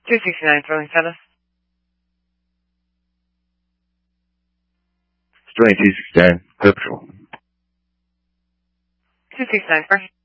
269 throwing status. Sterling 269, Clear Patrol. 269 first.